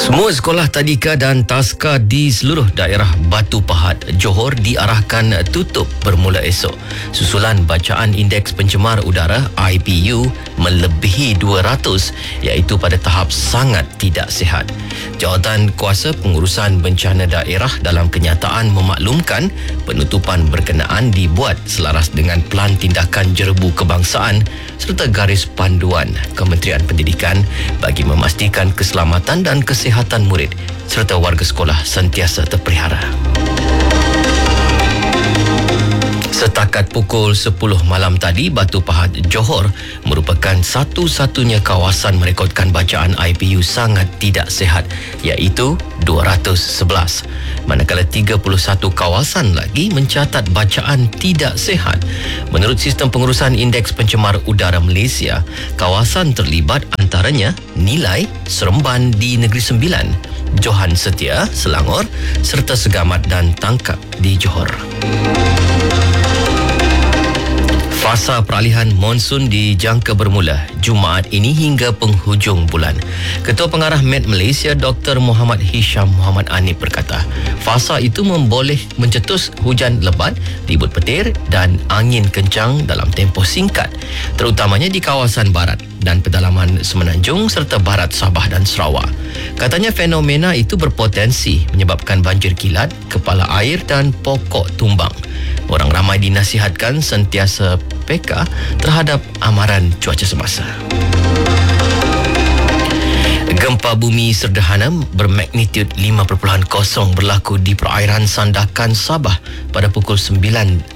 Semua sekolah tadika dan taska di seluruh daerah Batu Pahat, Johor diarahkan tutup bermula esok. Susulan bacaan Indeks Pencemar Udara IPU melebihi 200 iaitu pada tahap sangat tidak sihat. Jawatan Kuasa Pengurusan Bencana Daerah dalam kenyataan memaklumkan penutupan berkenaan dibuat selaras dengan Pelan Tindakan Jerebu Kebangsaan serta garis panduan Kementerian Pendidikan bagi memastikan keselamatan dan kesihatan murid serta warga sekolah sentiasa terpelihara. Setakat pukul 10 malam tadi, Batu Pahat, Johor merupakan satu-satunya kawasan merekodkan bacaan IPU sangat tidak sihat iaitu 211. Manakala 31 kawasan lagi mencatat bacaan tidak sihat. Menurut Sistem Pengurusan Indeks Pencemar Udara Malaysia, kawasan terlibat antaranya Nilai, Seremban di Negeri Sembilan, Johan Setia, Selangor serta Segamat dan Tangkap di Johor. Fasa peralihan monsun dijangka bermula Jumaat ini hingga penghujung bulan. Ketua Pengarah Met Malaysia Dr. Muhammad Hisham Muhammad Anip berkata, fasa itu memboleh mencetus hujan lebat, ribut petir dan angin kencang dalam tempoh singkat, terutamanya di kawasan barat dan pedalaman Semenanjung serta barat Sabah dan Sarawak. Katanya fenomena itu berpotensi menyebabkan banjir kilat, kepala air dan pokok tumbang. Orang ramai dinasihatkan sentiasa peka terhadap amaran cuaca semasa. Gempa bumi sederhana bermagnitud 5.0 berlaku di perairan Sandakan, Sabah pada pukul 9:11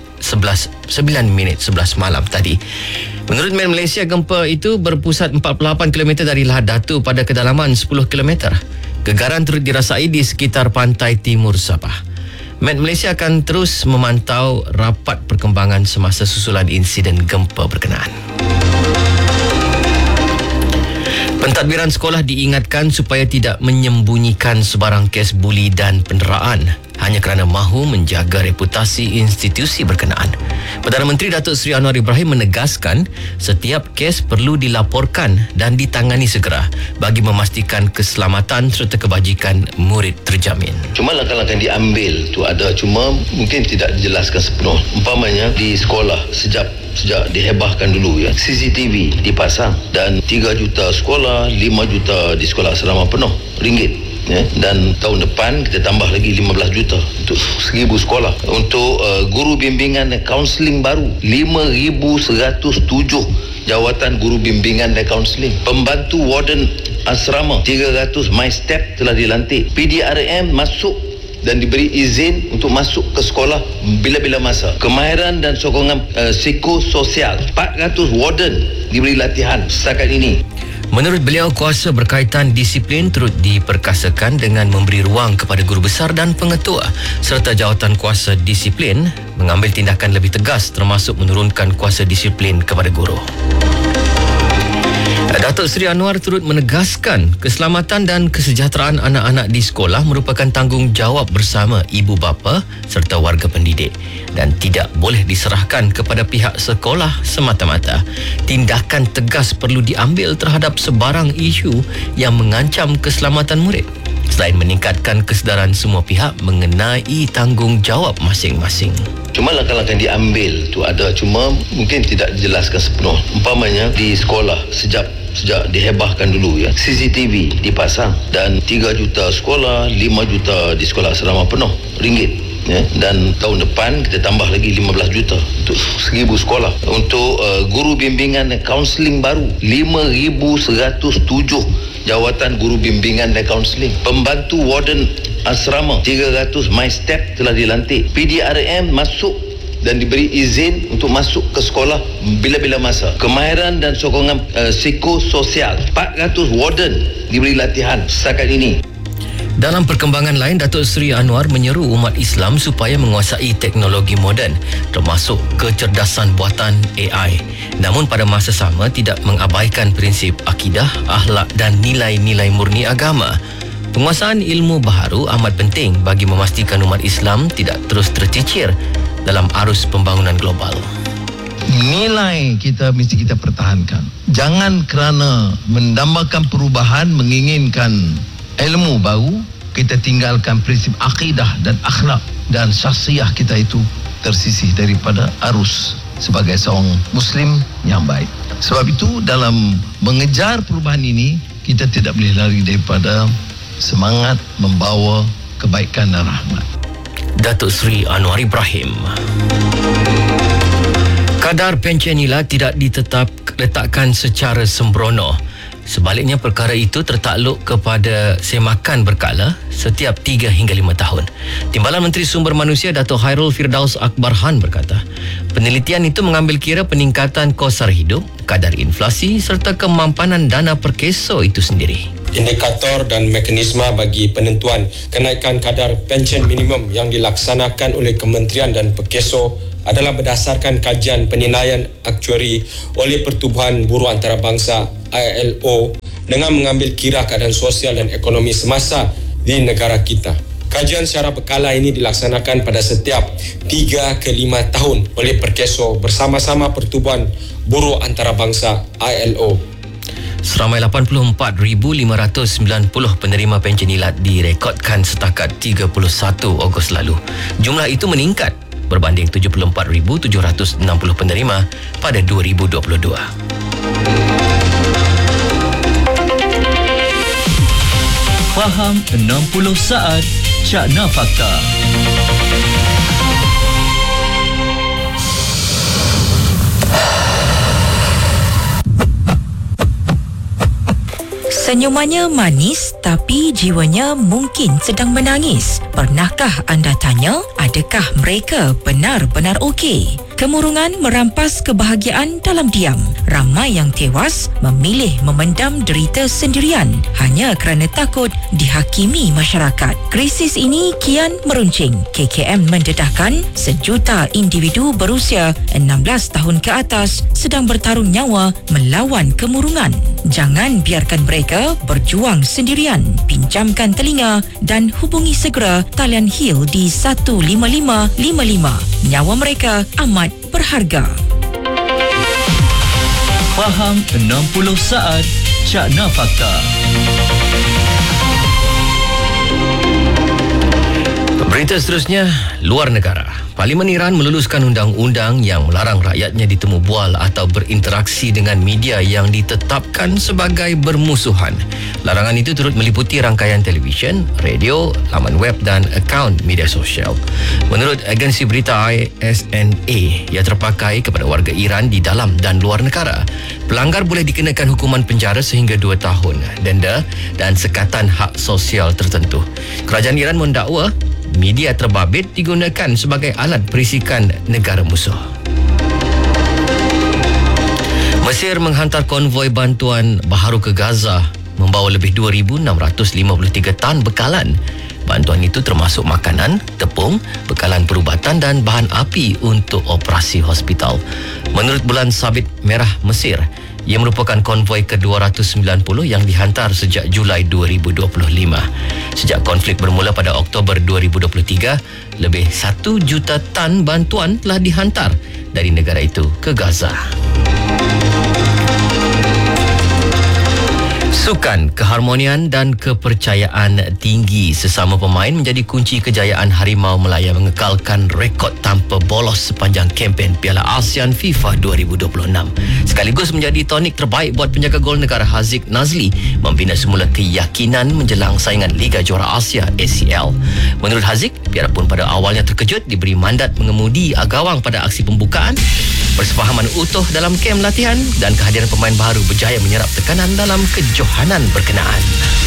malam tadi. Menurut Met Malaysia, gempa itu berpusat 48 km dari Lahad Datu pada kedalaman 10 km. Gegaran turut dirasai di sekitar pantai timur Sabah. Met Malaysia akan terus memantau rapat perkembangan semasa susulan insiden gempa berkenaan. Pentadbiran sekolah diingatkan supaya tidak menyembunyikan sebarang kes buli dan penderaan hanya kerana mahu menjaga reputasi institusi berkenaan. Perdana Menteri Datuk Seri Anwar Ibrahim menegaskan setiap kes perlu dilaporkan dan ditangani segera bagi memastikan keselamatan serta kebajikan murid terjamin. Cuma langkah-langkah yang diambil tu ada, cuma mungkin tidak dijelaskan sepenuh. Umpamanya di sekolah sejak dihebahkan dulu ya, CCTV dipasang dan 3 juta sekolah, 5 juta di sekolah asrama penuh ringgit. Ya, dan tahun depan kita tambah lagi 15 juta untuk 1,000 sekolah. Untuk guru bimbingan dan kaunseling baru 5,107 jawatan guru bimbingan dan kaunseling. Pembantu warden asrama 300 My Step telah dilantik. PDRM masuk dan diberi izin untuk masuk ke sekolah bila-bila masa. Kemahiran dan sokongan psikososial 400 warden diberi latihan setakat ini. Menurut beliau, kuasa berkaitan disiplin turut diperkasakan dengan memberi ruang kepada guru besar dan pengetua serta jawatan kuasa disiplin mengambil tindakan lebih tegas termasuk menurunkan kuasa disiplin kepada guru. Datuk Seri Anwar turut menegaskan keselamatan dan kesejahteraan anak-anak di sekolah merupakan tanggungjawab bersama ibu bapa serta warga pendidik dan tidak boleh diserahkan kepada pihak sekolah semata-mata. Tindakan tegas perlu diambil terhadap sebarang isu yang mengancam keselamatan murid selain meningkatkan kesedaran semua pihak mengenai tanggungjawab masing-masing. Cuma langkah-langkah yang diambil tu ada, cuma mungkin tidak dijelaskan sepenuh. Umpamanya di sekolah sejak dihebahkan dulu ya, CCTV dipasang dan 3 juta sekolah, 5 juta di sekolah asrama penuh ringgit. Ya, dan tahun depan kita tambah lagi 15 juta untuk 1,000 sekolah. Untuk guru bimbingan dan kaunseling baru 5,107 jawatan guru bimbingan dan kaunseling. Pembantu warden asrama 300 My Step telah dilantik. PDRM masuk dan diberi izin untuk masuk ke sekolah bila-bila masa. Kemahiran dan sokongan psikososial 400 warden diberi latihan setakat ini. Dalam perkembangan lain, Datuk Seri Anwar menyeru umat Islam supaya menguasai teknologi moden termasuk kecerdasan buatan AI. Namun pada masa sama tidak mengabaikan prinsip akidah, akhlak dan nilai-nilai murni agama. Penguasaan ilmu baharu amat penting bagi memastikan umat Islam tidak terus tercicir dalam arus pembangunan global. Nilai kita mesti kita pertahankan. Jangan kerana mendambakan perubahan menginginkan ilmu baru, kita tinggalkan prinsip akidah dan akhlak dan syakhsiah kita itu tersisih daripada arus sebagai seorang Muslim yang baik. Sebab itu dalam mengejar perubahan ini, kita tidak boleh lari daripada semangat membawa kebaikan dan rahmat. Datuk Seri Anwar Ibrahim. Kadar pencen nilai tidak letakkan secara sembrono. Sebaliknya, perkara itu tertakluk kepada semakan berkala setiap 3 hingga 5 tahun. Timbalan Menteri Sumber Manusia Datuk Hairul Firdaus Akbarhan berkata, penelitian itu mengambil kira peningkatan kos sara hidup, kadar inflasi serta kemampanan dana per keso itu sendiri. Indikator dan mekanisme bagi penentuan kenaikan kadar pencen minimum yang dilaksanakan oleh Kementerian dan Perkeso adalah berdasarkan kajian penilaian aktuari oleh Pertubuhan Buruh Antarabangsa ILO dengan mengambil kira keadaan sosial dan ekonomi semasa di negara kita. Kajian secara berkala ini dilaksanakan pada setiap 3 ke 5 tahun oleh Perkeso bersama-sama Pertubuhan Buruh Antarabangsa ILO. Seramai 84,590 penerima pencen ilat direkodkan setakat 31 Ogos lalu. Jumlah itu meningkat berbanding 74,760 penerima pada 2022. Faham 60 saat Cakna Fakta. Senyumannya manis tapi jiwanya mungkin sedang menangis. Pernahkah anda tanya, adakah mereka benar-benar okey? Kemurungan merampas kebahagiaan dalam diam. Ramai yang tewas memilih memendam derita sendirian hanya kerana takut dihakimi masyarakat. Krisis ini kian meruncing. KKM mendedahkan 1 juta individu berusia 16 tahun ke atas sedang bertarung nyawa melawan kemurungan. Jangan biarkan mereka berjuang sendirian. Pinjamkan telinga dan hubungi segera talian HIL di 15555. Nyawa mereka amat berharga. Faham 60 saat Cakna Fakta. Berita seterusnya, luar negara. Parlimen Iran meluluskan undang-undang yang melarang rakyatnya ditemu bual atau berinteraksi dengan media yang ditetapkan sebagai bermusuhan. Larangan itu turut meliputi rangkaian televisyen, radio, laman web dan akaun media sosial. Menurut agensi berita ISNA yang terpakai kepada warga Iran di dalam dan luar negara, pelanggar boleh dikenakan hukuman penjara sehingga 2 tahun, denda dan sekatan hak sosial tertentu. Kerajaan Iran mendakwa media terbabit digunakan sebagai alat perisikan negara musuh. Mesir menghantar konvoi bantuan baharu ke Gaza membawa lebih 2,653 tan bekalan. Bantuan itu termasuk makanan, tepung, bekalan perubatan dan bahan api untuk operasi hospital. Menurut Bulan Sabit Merah Mesir, ia merupakan konvoi ke-290 yang dihantar sejak Julai 2025. Sejak konflik bermula pada Oktober 2023, lebih 1 juta tan bantuan telah dihantar dari negara itu ke Gaza. Sukan, keharmonian dan kepercayaan tinggi sesama pemain menjadi kunci kejayaan Harimau Melaya mengekalkan rekod tanpa bolos sepanjang kempen Piala ASEAN FIFA 2026. Sekaligus menjadi tonik terbaik buat penjaga gol negara Haziq Nazli membina semula keyakinan menjelang saingan Liga Juara Asia ACL. Menurut Haziq, biarpun pada awalnya terkejut diberi mandat mengemudi gawang pada aksi pembukaan, persefahaman utuh dalam kem latihan dan kehadiran pemain baru berjaya menyerap tekanan dalam kejohanan berkenaan.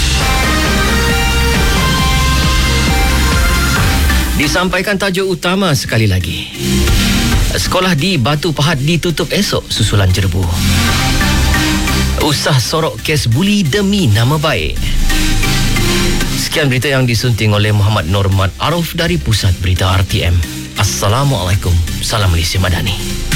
Disampaikan tajuk utama sekali lagi. Sekolah di Batu Pahat ditutup esok susulan jerbu. Usah sorok kes buli demi nama baik. Sekian berita yang disunting oleh Muhammad Normat Arif dari Pusat Berita RTM. Assalamualaikum. Salam Malaysia Madani.